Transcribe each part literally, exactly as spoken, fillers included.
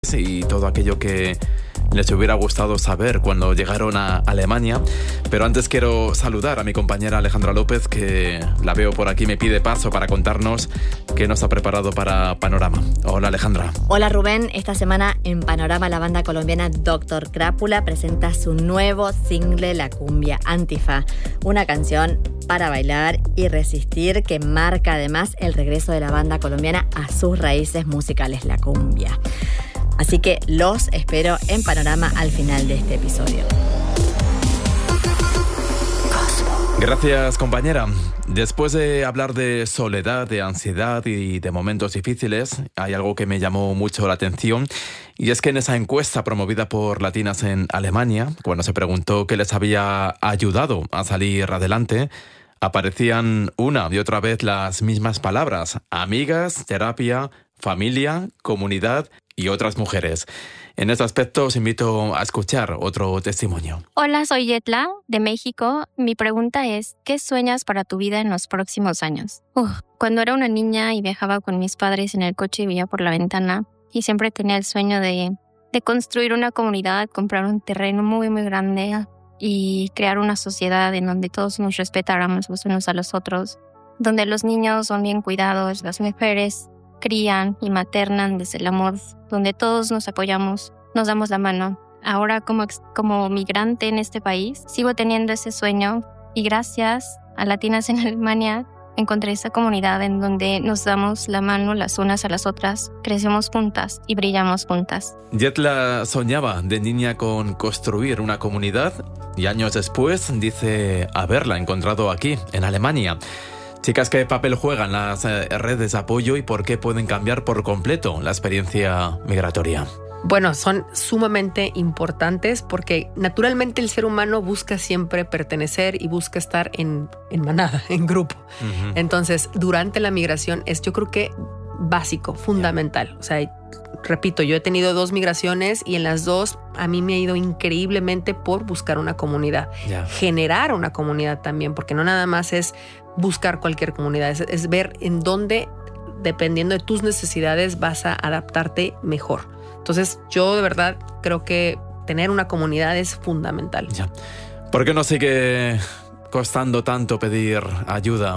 y todo aquello que les hubiera gustado saber cuando llegaron a Alemania. Pero antes quiero saludar a mi compañera Alejandra López, que la veo por aquí, me pide paso para contarnos qué nos ha preparado para Panorama. Hola, Alejandra. Hola, Rubén. Esta semana en Panorama la banda colombiana Doctor Crápula presenta su nuevo single, La Cumbia Antifa, una canción para bailar y resistir que marca además el regreso de la banda colombiana a sus raíces musicales, la cumbia. Así que los espero en Panorama al final de este episodio. Gracias, compañera. Después de hablar de soledad, de ansiedad y de momentos difíciles, hay algo que me llamó mucho la atención, y es que en esa encuesta promovida por Latinas en Alemania, cuando se preguntó qué les había ayudado a salir adelante, aparecían una y otra vez las mismas palabras: amigas, terapia, familia, comunidad y otras mujeres. En este aspecto os invito a escuchar otro testimonio. Hola, soy Yetla, de México. Mi pregunta es, ¿qué sueñas para tu vida en los próximos años? Uf, cuando era una niña y viajaba con mis padres en el coche y veía por la ventana, y siempre tenía el sueño de, de construir una comunidad, comprar un terreno muy, muy grande y crear una sociedad en donde todos nos respetáramos los unos a los otros, donde los niños son bien cuidados, las mujeres crían y maternan desde el amor, donde todos nos apoyamos, nos damos la mano. Ahora, como, como migrante en este país, sigo teniendo ese sueño, y gracias a Latinas en Alemania encontré esa comunidad en donde nos damos la mano las unas a las otras, crecemos juntas y brillamos juntas. Yetla soñaba de niña con construir una comunidad, y años después dice haberla encontrado aquí, en Alemania. Chicas, ¿qué papel juegan las eh, redes de apoyo y por qué pueden cambiar por completo la experiencia migratoria? Bueno, son sumamente importantes porque naturalmente el ser humano busca siempre pertenecer y busca estar en, en manada, en grupo. Uh-huh. Entonces, durante la migración es, yo creo que básico, fundamental. Yeah. O sea, repito, yo he tenido dos migraciones y en las dos a mí me ha ido increíblemente por buscar una comunidad. Yeah. Generar una comunidad también, porque no nada más es buscar cualquier comunidad, es, es ver en dónde, dependiendo de tus necesidades, vas a adaptarte mejor. Entonces, yo de verdad creo que tener una comunidad es fundamental. Ya. ¿Por qué nos sigue costando tanto pedir ayuda?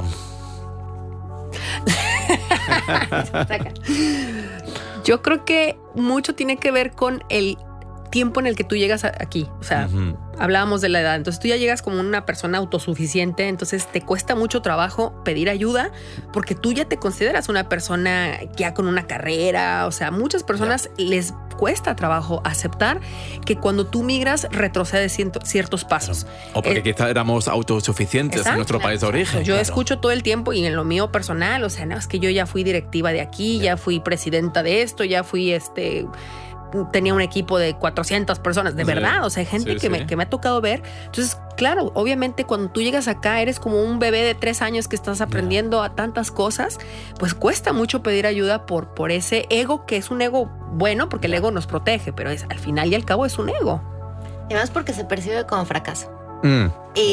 Yo creo que mucho tiene que ver con el tiempo en el que tú llegas aquí. O sea, uh-huh. hablábamos de la edad. Entonces tú ya llegas como una persona autosuficiente, entonces te cuesta mucho trabajo pedir ayuda porque tú ya te consideras una persona ya con una carrera. O sea, muchas personas yeah. les cuesta trabajo aceptar que cuando tú migras retrocedes ciertos pasos. Claro. O porque eh, quizá éramos autosuficientes exacto, en nuestro claro, país de origen. Yo claro. escucho todo el tiempo y en lo mío personal, o sea, no, es que yo ya fui directiva de aquí, yeah. ya fui presidenta de esto, ya fui este... tenía un equipo de cuatrocientas personas, de sí, verdad, o sea, hay gente sí, que, sí. Me, que me ha tocado ver. Entonces, claro, obviamente cuando tú llegas acá eres como un bebé de tres años que estás aprendiendo yeah. a tantas cosas, pues cuesta mucho pedir ayuda por, por ese ego, que es un ego bueno, porque el ego nos protege, pero es, al final y al cabo es un ego. Y además porque se percibe como fracaso. Mm.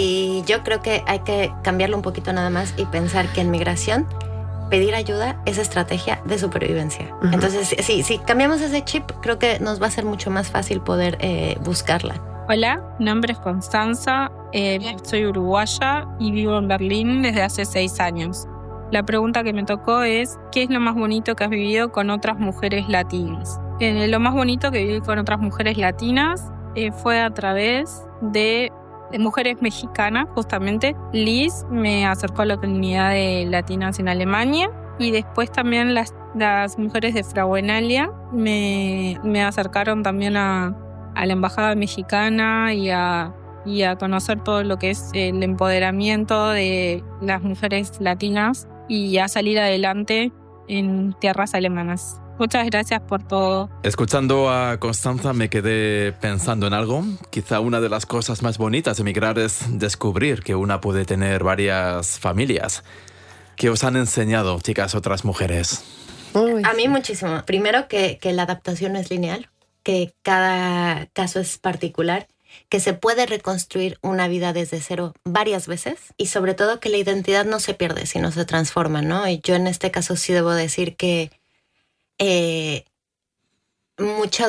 Y yo creo que hay que cambiarlo un poquito nada más y pensar que en migración pedir ayuda es estrategia de supervivencia. Uh-huh. Entonces, si, si cambiamos ese chip, creo que nos va a ser mucho más fácil poder eh, buscarla. Hola, mi nombre es Constanza, eh, soy uruguaya y vivo en Berlín desde hace seis años. La pregunta que me tocó es, ¿qué es lo más bonito que has vivido con otras mujeres latinas? Eh, lo más bonito que viví con otras mujeres latinas eh, fue a través de de mujeres mexicanas, justamente. Liz me acercó a la comunidad de latinas en Alemania, y después también las, las mujeres de Frauenalia me, me acercaron también a, a la embajada mexicana y a, y a conocer todo lo que es el empoderamiento de las mujeres latinas y a salir adelante en tierras alemanas. Muchas gracias por todo. Escuchando a Constanza me quedé pensando en algo. Quizá una de las cosas más bonitas de emigrar es descubrir que una puede tener varias familias. ¿Qué os han enseñado, chicas, otras mujeres? Uy. A mí muchísimo. Primero que, que la adaptación es lineal, que cada caso es particular, que se puede reconstruir una vida desde cero varias veces, y sobre todo que la identidad no se pierde, sino se transforma, ¿no? Y yo en este caso sí debo decir que Eh, muchas